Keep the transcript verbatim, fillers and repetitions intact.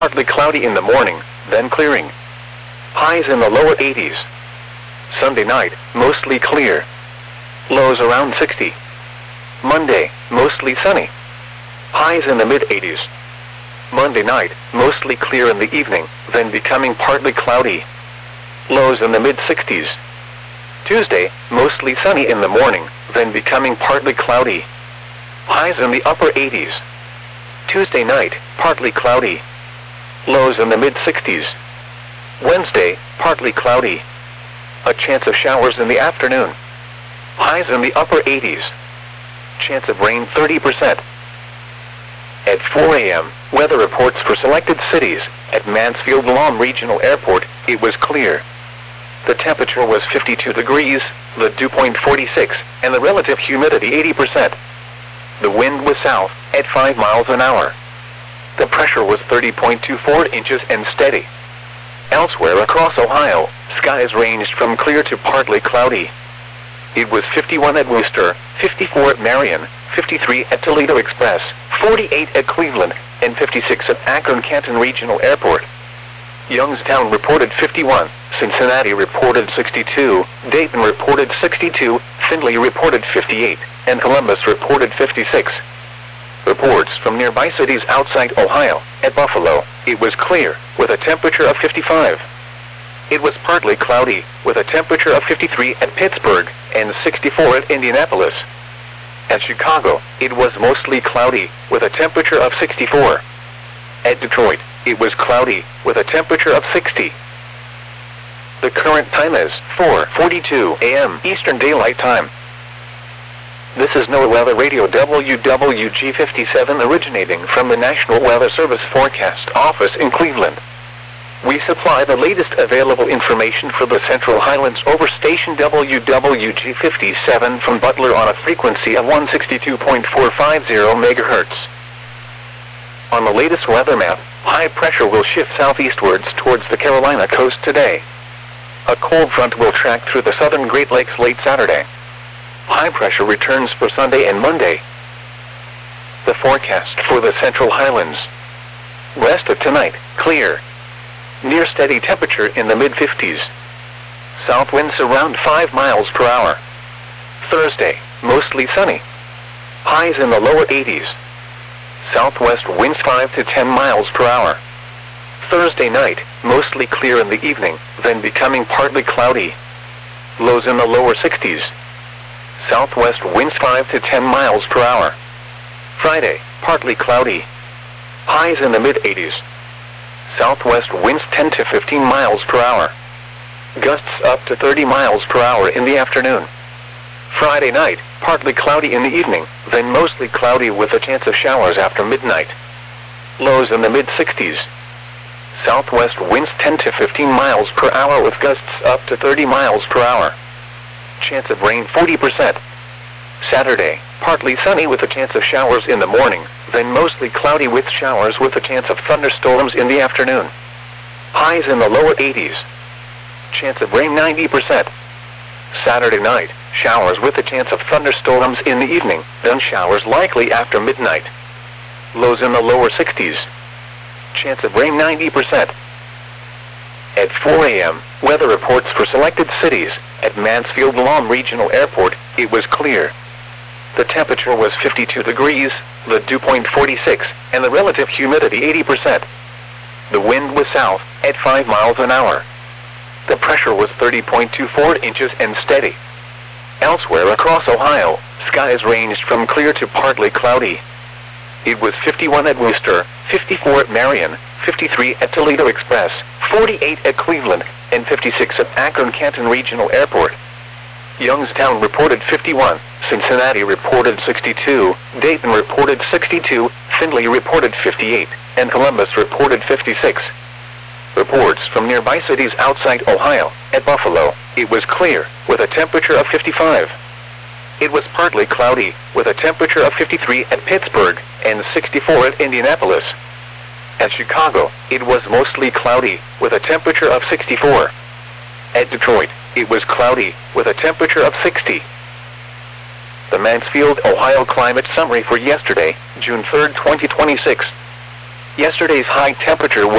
partly cloudy in the morning, then clearing. Highs in the lower eighties. Sunday night, mostly clear. Lows around sixty. Monday, mostly sunny. Highs in the mid-eighties. Monday night, mostly clear in the evening, then becoming partly cloudy. Lows in the mid-sixties. Tuesday, mostly sunny in the morning, then becoming partly cloudy. Highs in the upper eighties. Tuesday night, partly cloudy. Lows in the mid-sixties. Wednesday, partly cloudy. A chance of showers in the afternoon. Highs in the upper eighties. Chance of rain thirty percent. At four a m, weather reports for selected cities. At Mansfield-Lahm Regional Airport, it was clear. The temperature was fifty-two degrees, the dew point forty-six, and the relative humidity eighty percent. The wind was south, at five miles an hour. The pressure was thirty point two four inches and steady. Elsewhere across Ohio, skies ranged from clear to partly cloudy. It was fifty-one at Wooster, fifty-four at Marion, fifty-three at Toledo Express, forty-eight at Cleveland, and fifty-six at Akron-Canton Regional Airport. Youngstown reported fifty-one, Cincinnati reported sixty-two, Dayton reported sixty-two, Findlay reported fifty-eight, and Columbus reported fifty-six. Reports from nearby cities outside Ohio. At Buffalo, it was clear, with a temperature of fifty-five. It was partly cloudy, with a temperature of fifty-three at Pittsburgh, and sixty-four at Indianapolis. At Chicago, it was mostly cloudy, with a temperature of sixty-four. At Detroit, it was cloudy, with a temperature of sixty. The current time is four forty-two a m Eastern Daylight Time. This is NOAA Weather Radio W W G fifty-seven originating from the National Weather Service Forecast Office in Cleveland. We supply the latest available information for the Central Highlands over station W W G fifty-seven from Butler on a frequency of one sixty-two point four five zero megahertz. On the latest weather map, high pressure will shift southeastwards towards the Carolina coast today. A cold front will track through the southern Great Lakes late Saturday. High pressure returns for Sunday and Monday. The forecast for the Central Highlands. West of tonight, clear. Near steady temperature in the mid-fifties. South winds around five miles per hour. Thursday, mostly sunny. Highs in the lower eighties. Southwest winds five to ten miles per hour. Thursday night, mostly clear in the evening, then becoming partly cloudy. Lows in the lower sixties. Southwest winds five to ten miles per hour. Friday, partly cloudy. Highs in the mid-eighties. Southwest winds ten to fifteen miles per hour. Gusts up to thirty miles per hour in the afternoon. Friday night, partly cloudy in the evening, then mostly cloudy with a chance of showers after midnight. Lows in the mid-sixties. Southwest winds ten to fifteen miles per hour with gusts up to thirty miles per hour. Chance of rain forty percent. Saturday, partly sunny with a chance of showers in the morning, then mostly cloudy with showers with a chance of thunderstorms in the afternoon. Highs in the lower eighties. Chance of rain ninety percent. Saturday night, showers with a chance of thunderstorms in the evening, then showers likely after midnight. Lows in the lower sixties. Chance of rain ninety percent. At four a m, weather reports for selected cities. At Mansfield-Lahm Regional Airport, it was clear. The temperature was fifty-two degrees, the dew point forty-six, and the relative humidity eighty percent. The wind was south, at five miles an hour. The pressure was thirty point two four inches and steady. Elsewhere across Ohio, skies ranged from clear to partly cloudy. It was fifty-one at Wooster, fifty-four at Marion, fifty-three at Toledo Express, forty-eight at Cleveland, and fifty-six at Akron-Canton Regional Airport. Youngstown reported fifty-one, Cincinnati reported sixty-two, Dayton reported sixty-two, Findlay reported fifty-eight, and Columbus reported fifty-six. Reports from nearby cities outside Ohio. At Buffalo, it was clear, with a temperature of fifty-five. It was partly cloudy, with a temperature of fifty-three at Pittsburgh, and sixty-four at Indianapolis. At Chicago, it was mostly cloudy, with a temperature of sixty-four. At Detroit, it was cloudy, with a temperature of sixty. The Mansfield, Ohio climate summary for yesterday, June third, twenty twenty-six. Yesterday's high temperature was